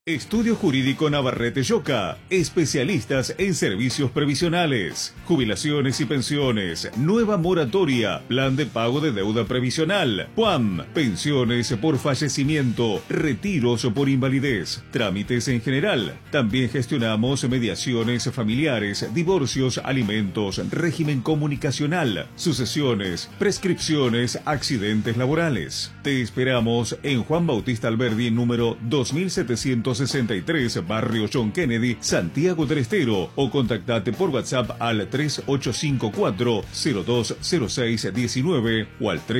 Estudio Jurídico Navarrete Yoca, especialistas en servicios previsionales, jubilaciones y pensiones, nueva moratoria, plan de pago de deuda previsional, PUAM, pensiones por fallecimiento, retiros por invalidez, trámites en general. También gestionamos mediaciones familiares, divorcios, alimentos, régimen comunicacional, sucesiones, prescripciones, accidentes laborales. Te esperamos en Juan Bautista Alberdi, número 2763, barrio John Kennedy, Santiago del Estero, o contactate por WhatsApp al 3854-020619 o al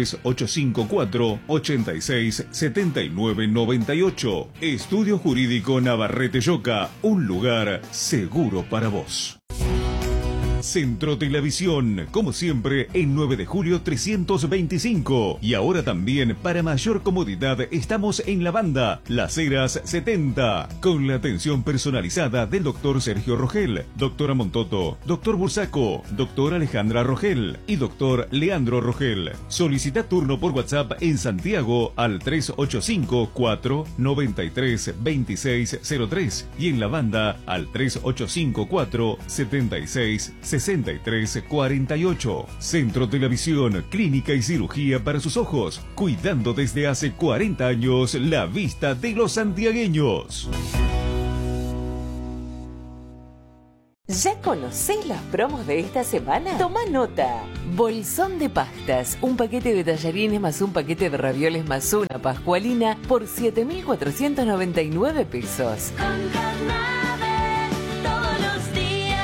3854-867998. Estudio Jurídico Navarrete Yoca, un lugar seguro para vos. Centro Televisión, como siempre, en 9 de julio 325. Y ahora también, para mayor comodidad, estamos en la banda Las Heras 70, con la atención personalizada del doctor Sergio Rogel, doctora Montoto, doctor Bursaco, doctora Alejandra Rogel y doctor Leandro Rogel. Solicita turno por WhatsApp en Santiago al 385-493-2603 y en la banda al 385-476-6348. Centro Televisión, clínica y cirugía para sus ojos, cuidando desde hace 40 años la vista de los santiagueños. ¿Ya conocés las promos de esta semana? Toma nota. Bolsón de pastas, un paquete de tallarines más un paquete de ravioles más una pascualina por 7.499 pesos. Con Carnave, todos los días.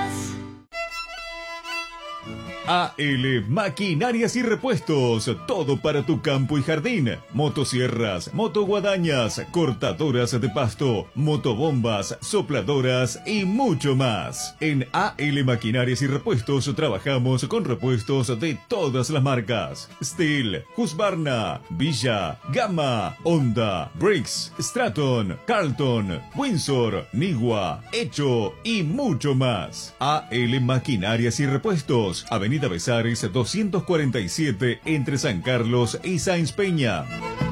AL Maquinarias y Repuestos, todo para tu campo y jardín. Motosierras, motoguadañas, cortadoras de pasto, motobombas, sopladoras y mucho más. En AL Maquinarias y Repuestos trabajamos con repuestos de todas las marcas: Steel, Husqvarna, Villa, Gamma, Honda, Briggs, Straton, Carlton, Windsor, Nigua, Hecho y mucho más. AL Maquinarias y Repuestos, Avenida Besares 247, entre San Carlos y Sáenz Peña.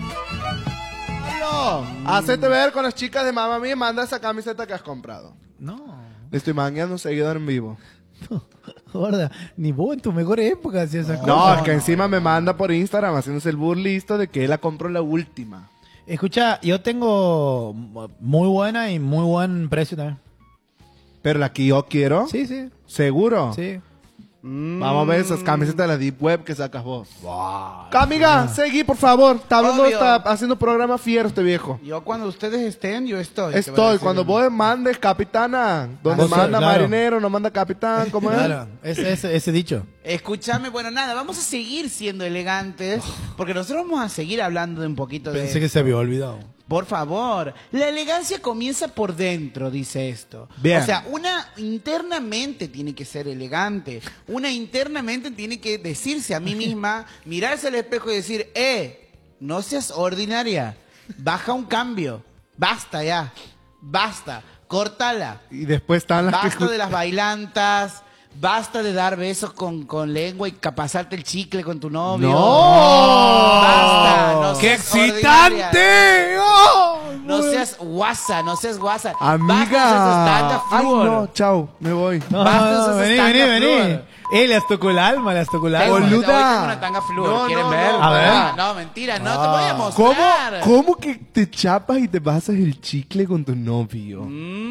Hacete ver con las chicas de Mamma Mía y manda esa camiseta que has comprado. No. Le estoy mangueando un seguidor en vivo. Gorda, ni vos en tu mejor época hacías esa cosa. No, es que encima me manda por Instagram haciéndose el burlista de que él la compró la última. Escucha, yo tengo muy buena y muy buen precio también. Pero la que yo quiero. Sí, sí. ¿Seguro? Sí. Vamos a ver esas camisetas de la Deep Web que sacas vos. Amiga, seguí, por favor. Está hablando, está haciendo programa fiero este viejo. Yo cuando ustedes estén, yo estoy. Estoy. Cuando vos mandes, capitana. Donde manda marinero, no manda capitán. ¿Cómo es? Claro, ese dicho. Escúchame, bueno, nada, vamos a seguir siendo elegantes, porque nosotros vamos a seguir hablando de un poquito de... Pensé que se había olvidado. Por favor, la elegancia comienza por dentro, dice esto. Bien. O sea, una internamente tiene que ser elegante. Una internamente tiene que decirse a mí misma, mirarse al espejo y decir, no seas ordinaria, baja un cambio, basta ya, basta, córtala. Y después están las Basta de las bailantas. Basta de dar besos con lengua y pasarte el chicle con tu novio. ¡No! Basta, no ¡Qué seas ordinaria. excitante! ¡Oh! No seas guasa, no seas guasa. Amiga. Ay, no, chao, me voy. No, vení. Le tocó el alma, le tocó el alma. Boluda. Una tanga flúor, No, ¿quieren no, ver? no. A ver. No, mentira, no te voy a mostrar. ¿Cómo que te chapas y te pasas el chicle con tu novio?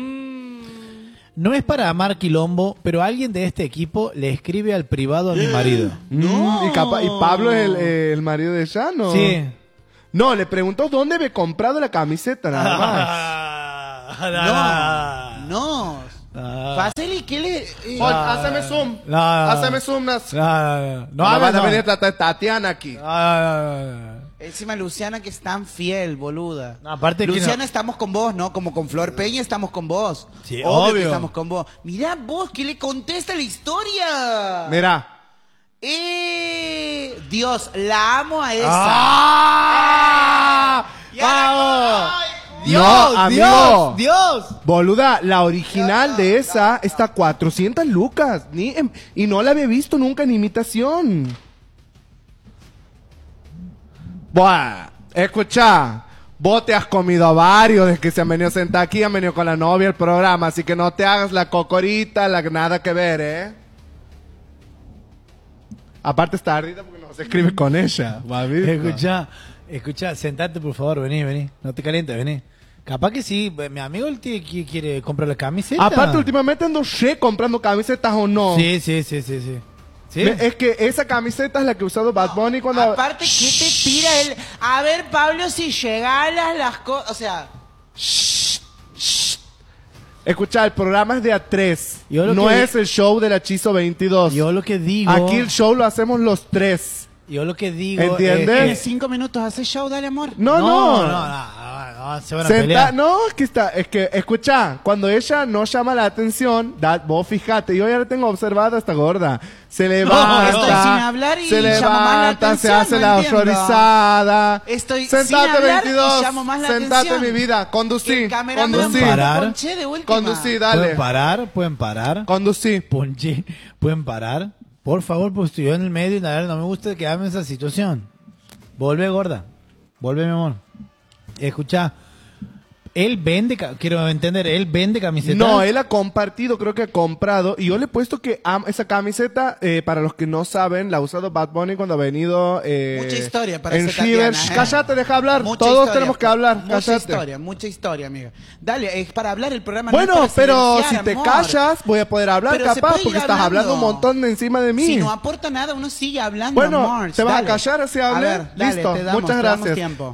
No es para amar quilombo, pero alguien de este equipo le escribe al privado a mi marido. No. ¿Y Pablo es el marido de ella, no? Sí. No, le preguntó dónde me he comprado la camiseta, nada más. No. Fácil, ¿qué le...? Haceme zoom. Haceme zoom. No van a venir a Tatiana aquí. Encima Luciana, que es tan fiel, boluda. No, aparte Luciana, que estamos con vos, ¿no? Como con Flor Peña estamos con vos. Sí, obvio. Que obvio. estamos con vos. Mirá vos, que le contesta la historia. Mira. Dios, la amo a esa. Dios. Boluda, la original de esa está 400 lucas. Y no la había visto nunca en imitación. Buah, escucha. Vos te has comido a varios desde que se han venido a sentar aquí, han venido con la novia al programa, así que no te hagas la cocorita, la nada que ver, ¿eh? Aparte está ardida porque no se escribe con ella. Escucha, sentate por favor, vení. No te calientes, vení. Capaz que sí, mi amigo el tío quiere comprar la camiseta. Aparte, últimamente ando comprando camisetas o no. Sí. ¿Sí? Es que esa camiseta es la que ha usado Bad Bunny cuando... Aparte, ¿qué te tira él? A ver, Pablo, si llegaras las cosas... O sea... Escucha, el programa es de A3. Yo lo No que- es el show del Hechizo 22. Yo lo que digo... Aquí el show lo hacemos los tres. Yo lo que digo ¿Entiendes? En es 5 minutos hace show, dale, amor. No. No, se van a pelear. No, es que, escucha, cuando ella no llama la atención, vos fíjate, yo ya la tengo observada esta gorda. Se levanta, estoy sin hablar y se llamo más la levanta, se atención, hace no la entiendo. horrorizada. Estoy Sentate, sin hablar y 22, llamo más la sentate, atención. mi vida, conducí, El cameraman conducí, ¿Pueden parar? ponché de última. conducí, dale, ¿Pueden parar? conducí. Ponche, ¿pueden parar? Por favor, pues estoy yo en el medio y la verdad no me gusta quedarme en esa situación. Vuelve, gorda. Vuelve, mi amor. Escucha. Él vende, quiero entender, él vende camisetas. No, él ha compartido, creo que ha comprado. Y yo le he puesto que esa camiseta, para los que no saben, la ha usado Bad Bunny cuando ha venido Mucha historia para en esa Tatiana, Rivers. ¿eh? Cállate, deja hablar. Mucha Todos historia, tenemos que hablar. Mucha historia, amiga. Dale, es para hablar el programa. no Bueno, es para pero silenciar, si te amor. callas, voy a poder hablar, Pero se capaz, puede ir porque estás hablando un montón de encima de mí. Si no aporta nada, uno sigue hablando, Bueno, amor. ¿te vas a Dale. callar así A hable? ver, dale, Listo, te damos muchas gracias. tiempo.